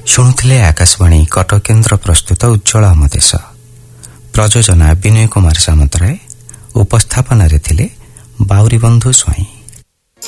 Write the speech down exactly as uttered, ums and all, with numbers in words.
ଶୁଣୁଥିଲେ ଆକାଶବାଣୀ କଟକ କେନ୍ଦ୍ର ପ୍ରସ୍ତୁତ ଉଜ୍ଜଳ ଆମ ଦେଶ। ପ୍ରଯୋଜନା ବିନୟ କୁମାର ସାମନ୍ତରାୟ, ଉପସ୍ଥାପନାରେ ଥିଲେ ବାଉରୀ ବନ୍ଧୁ ସ୍ୱାଇଁ।